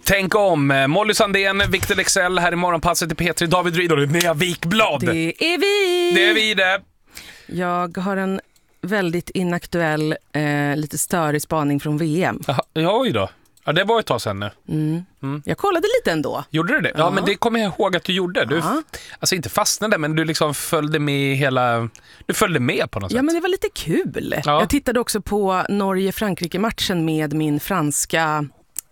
Tänk om. Molly Sandén, Victor Lexell här i morgonpasset i P3. David Rydor, Linnea Wikblad. Det är vi! Det är vi det. Jag har en väldigt inaktuell, lite störig spaning från VM. Ja, oj då. Ja, det var ett tag sedan nu. Jag kollade lite ändå. Gjorde du det? Ja, men det kommer jag ihåg att du gjorde. Du, alltså inte fastnade, men du liksom följde med du följde med på något sätt. Ja, men det var lite kul. Ja. Jag tittade också på Norge-Frankrike-matchen med min franska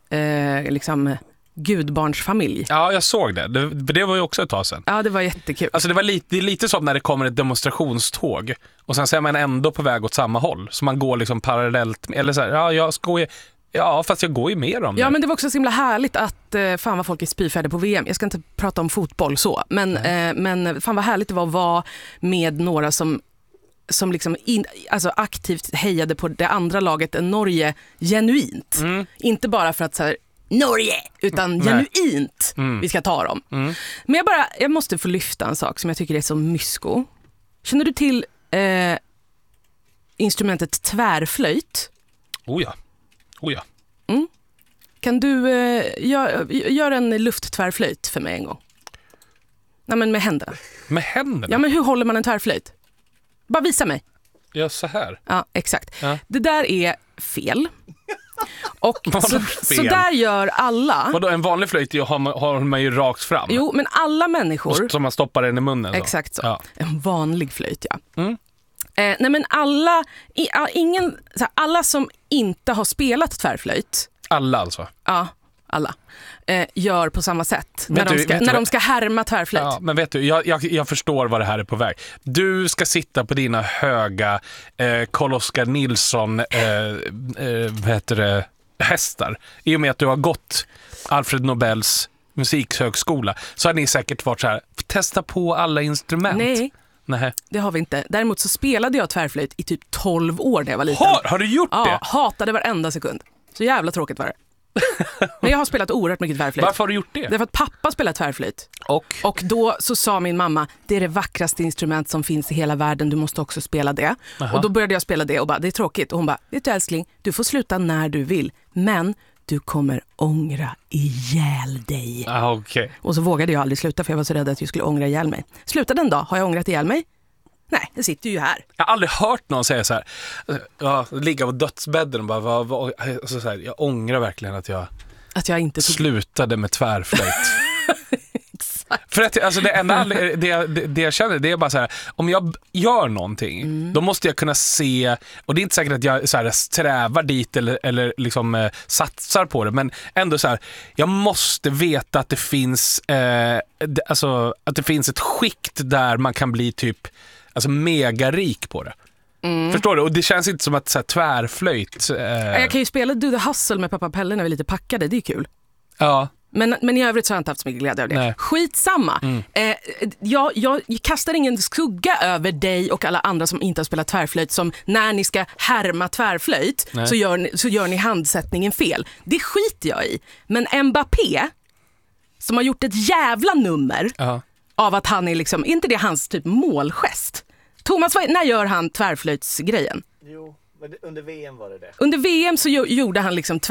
gudbarnsfamilj. Ja, jag såg det. Det var ju också ett tag sedan. Ja, det var jättekul. Alltså det är lite som när det kommer ett demonstrationståg och sen så är man ändå på väg åt samma håll. Så man går liksom parallellt med, eller så här, fast jag går ju med dem. Ja, men det var också så himla härligt att fan vad folk är spyfärdiga på VM. Jag ska inte prata om fotboll så, men fan vad härligt det var att vara med några som liksom alltså aktivt hejade på det andra laget än Norge genuint. Inte bara för att så här, Norge, utan genuint vi ska ta dem. Men jag måste få lyfta en sak som jag tycker är så mysko. Känner du till instrumentet tvärflöjt? Oh ja. Kan du göra en lufttvärflöjt för mig en gång? Nej, men med händerna. Med händerna? Ja, men hur håller man en tvärflöjt? Bara visa mig. Ja, så här. Ja, exakt. Ja. Det där är fel. Och så där gör alla. Vadå, en vanlig flöjt har man ju rakt fram. Jo, men alla människor. Som man stoppar den i munnen. Så. Exakt så. Ja. En vanlig flöjt, ja. Nej, men alla som inte har spelat tvärflöjt. Alla alltså? Ja, alla. Gör på samma sätt när de ska härma tvärflöjt. Ja, men vet du, jag förstår vad det här är på väg. Du ska sitta på dina höga Carl-Oskar Nilsson hästar. I och med att du har gått Alfred Nobels musikhögskola så har ni säkert varit så här, testa på alla instrument. Nej, det har vi inte. Däremot så spelade jag tvärflöjt i typ 12 år när jag var liten. Har du gjort det? Ja, hatade varenda sekund. Så jävla tråkigt var det. Men jag har spelat oerhört mycket tvärflöjt. Varför har du gjort det? Därför att pappa spelar tvärflöjt. Och då så sa min mamma, det är det vackraste instrument som finns i hela världen, du måste också spela det. Aha. Och då började jag spela det och bara, det är tråkigt. Och hon bara, vet du älskling, du får sluta när du vill. Men du kommer ångra ihjäl dig. Okay. Och så vågade jag aldrig sluta för jag var så rädd att jag skulle ångra ihjäl mig. Slutade en dag, har jag ångrat ihjäl mig? Nej, det sitter ju här. Jag har aldrig hört någon säga så här, ligga på dödsbädden och bara, så här, jag ångrar verkligen att jag inte slutade med tvärflöjt. Exakt. För att alltså, det jag känner, det är bara så här, om jag gör någonting, då måste jag kunna se, och det är inte säkert att jag så här, strävar dit eller liksom satsar på det, men ändå så här, jag måste veta att det finns att det finns ett skikt där man kan bli typ mega rik på det. Förstår du? Och det känns inte som att så här, tvärflöjt... Jag kan ju spela Do the Hustle med pappa Pelle när vi är lite packade, det är kul. Ja. Men i övrigt så har jag inte haft så mycket glädje av det. Nej. Skitsamma. Jag kastar ingen skugga över dig och alla andra som inte har spelat tvärflöjt, som när ni ska härma tvärflöjt så gör ni handsättningen fel. Det skiter jag i. Men Mbappé, som har gjort ett jävla nummer av att han är liksom, inte det hans typ målgest? Thomas, när gör han tvärflöjtsgrejen? Jo, men under VM var det. Under VM så gjorde han liksom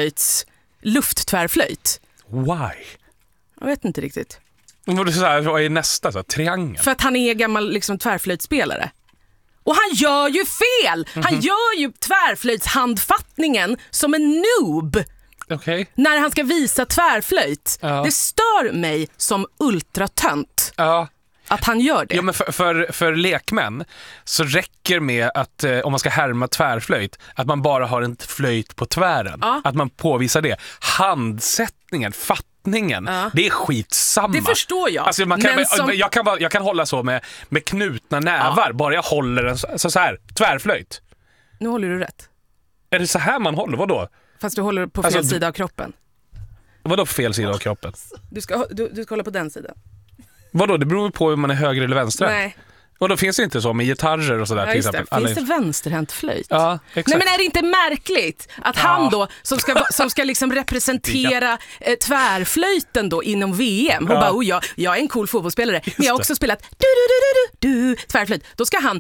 lufttvärflöjt. Why? Jag vet inte riktigt. Vad är nästa så här, triangel? För att han är gammal liksom tvärflöjtspelare. Och han gör ju fel! Han gör ju tvärflöjtshandfattningen som en noob. Okay. När han ska visa tvärflöjt. Det stör mig som ultratönt. Att han gör det. Ja, men för lekmän så räcker med att om man ska härma tvärflöjt, att man bara har en flöjt på tvären. Att man påvisar det. Handsättningen, fattningen, det är skitsamma. Det förstår jag. Alltså jag kan hålla så med knutna nävar, bara jag håller en så här, tvärflöjt. Nu håller du rätt. Är det så här man håller? Vadå? Fast du håller på fel sida av kroppen. Vadå på fel sida av kroppen? Du ska hålla på den sidan. Vadå? Det beror på om man är höger eller vänster. Nej. Och då finns det inte så med gitarrer och sådär till exempel. Finns det vänsterhänt flöjt? Ja, exakt. Nej, men är det inte märkligt att han då som ska liksom representera tvärflöjten då inom VM och bara, jag är en cool fotbollsspelare, men jag har också spelat tvärflöjt. Då ska han...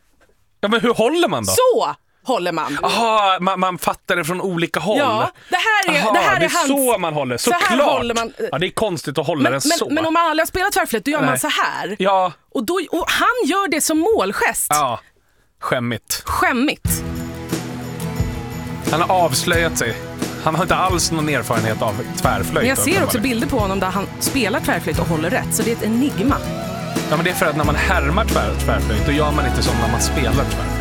Ja, men hur håller man då? Så håller man. Aha, man fattar det från olika håll. Ja, det här det är hans... så man håller. Så här håller man. Ja, det är konstigt att hålla den så. Men om man aldrig har spelat tvärflöjt, då gör man så här. Ja. Och han gör det som målgest. Ja, skämmigt. Han har avslöjat sig. Han har inte alls någon erfarenhet av tvärflöjt. Men jag ser också bilder på honom där han spelar tvärflöjt och håller rätt. Så det är ett enigma. Ja, men det är för att när man härmar tvärflöjt, då gör man inte som när man spelar tvärflöjt.